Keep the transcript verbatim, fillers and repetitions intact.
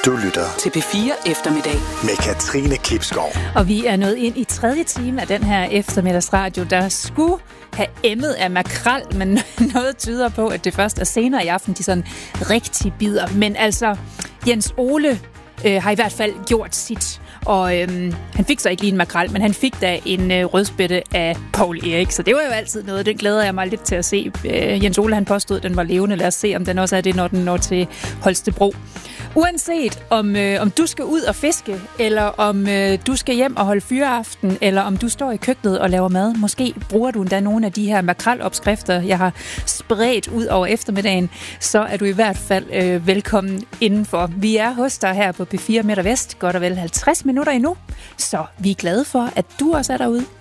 Du lytter til P fire Eftermiddag med Katrine Klipskov. Og vi er nået ind i tredje time af den her eftermiddagsradio, der skulle have emmet af makrel, men noget tyder på, at det først er senere i aften, de sådan rigtig bider. Men altså, Jens Ole øh, har i hvert fald gjort sit. Og øhm, han fik så ikke lige en makrel, men han fik da en øh, rødspætte af Poul Erik. Så det var jo altid noget, den glæder jeg mig lidt til at se. Øh, Jens Ole han påstod, at den var levende. Lad os se, om den også er det, når den når til Holstebro. Uanset om, øh, om du skal ud og fiske, eller om øh, du skal hjem og holde fyreaften, eller om du står i køkkenet og laver mad. Måske bruger du endda nogle af de her makrelopskrifter, jeg har spredt ud over eftermiddagen, så er du i hvert fald øh, velkommen indenfor. Vi er hos dig her på P fire Midt og Vest, godt og vel halvtreds minutter endnu, så vi er glade for, at du også er derude.